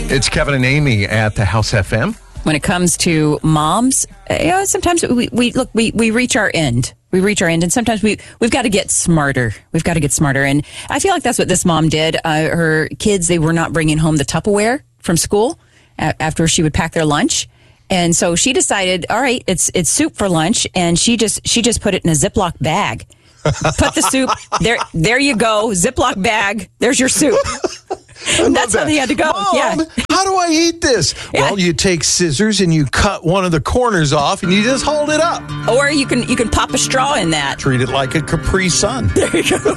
It's Kevin and Amy at the House FM. When it comes to moms, sometimes we reach our end. We reach our end, and sometimes we've got to get smarter. We've got to get smarter, and I feel like that's what this mom did. Her kids, they were not bringing home the Tupperware from school after she would pack their lunch, and so she decided, all right, it's soup for lunch, and she just put it in a Ziploc bag. Put the soup there. There you go, Ziploc bag. There's your soup. That's how they had to go. Mom, yeah. How do I eat this? Yeah. Well, you take scissors and you cut one of the corners off and you just hold it up. Or you can pop a straw in that. Treat it like a Capri Sun. There you go.